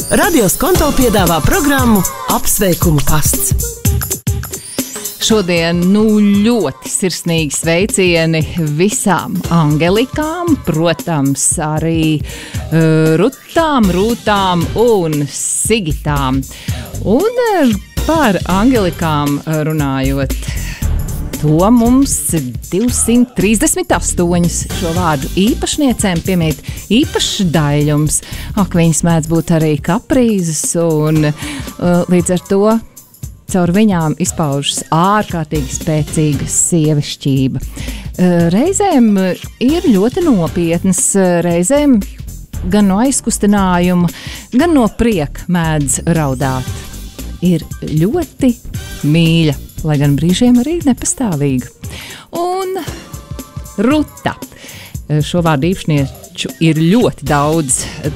Radio Skonto piedāvā programmu Apsveikumu pasts. Šodien ļoti sirsnīgi sveicieni visām Angelikām, protams, arī Rutām, Rūtām un Sigitām. Un par Angelikām runājot, to mums 238 šo vārdu īpašniecēm piemīt īpašs daļums. Viņas mēdz būt arī kaprīzes un līdz ar to caur viņām izpaužas ārkārtīgi spēcīga sievišķība. Reizēm ir ļoti nopietnas, reizēm gan no aizkustinājuma, gan no prieka mēdz raudāt. Ir ļoti mīļa, lai gan brīžiem arī nepastāvīga. Un Ruta. Šo vārdu īpašnieču ir ļoti daudz,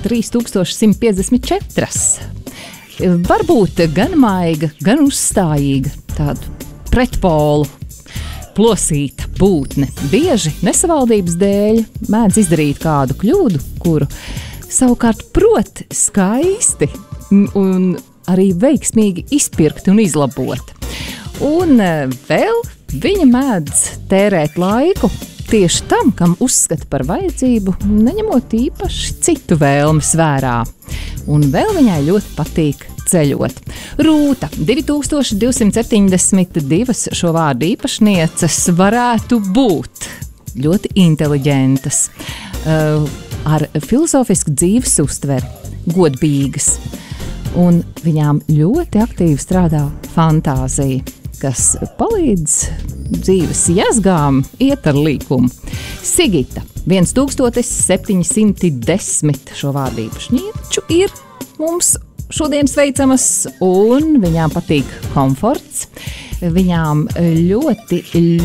3154. Varbūt gan maiga, gan uzstājīga, tādu pretpolu, plosīta būtne. Bieži nesavaldības dēļ mēdz izdarīt kādu kļūdu, kuru savukārt prot skaisti un arī veiksmīgi izpirkt un izlabot. Un vēl viņa mēdz tērēt laiku tieši tam, kam uzskata par vajadzību, neņemot īpaši citu vēlmes vērā. Un vēl viņai ļoti patīk ceļot. Rūta, 2272 šo vārdu īpašnieces varētu būt ļoti inteliģentas, ar filozofisku dzīves uztveri, godīgas. Un viņām ļoti aktīvi strādā fantāzija, kas palīdz dzīves jēzgām iet ar līkumu. Sigita, 1710 šo vārdu īpašnieču ir mums šodien sveicamas, un viņām patīk komforts. Viņām ļoti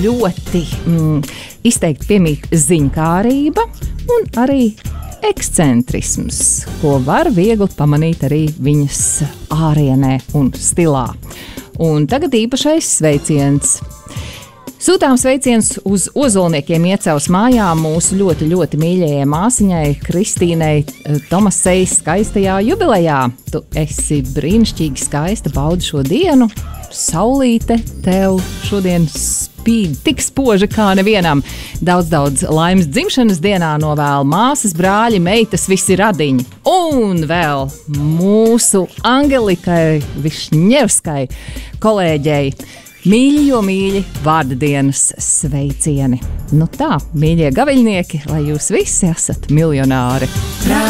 izteikti piemīt ziņkārība un arī ekscentrisms, ko var viegli pamanīt arī viņas ārienē un stilā. Un tagad īpašais sveiciens. Sūtām sveiciens uz Ozolniekiem Iecavas mājām mūsu ļoti mīļajai māsiņai Kristīnei Tomasei skaistajā jubilejā. Tu esi brīnišķīgi skaista, baudi šo dienu. Saulīte tev šodien spīd tik spoži kā nevienam. Daudz laimes dzimšanas dienā novēl māsas, brāļi, meitas, visi radiņi. Un vēl mūsu Angelikai Višņevskai kolēģei mīļi vārda dienas sveicieni. Nu tā, mīļie gaviļnieki, lai jūs visi esat miljonāri.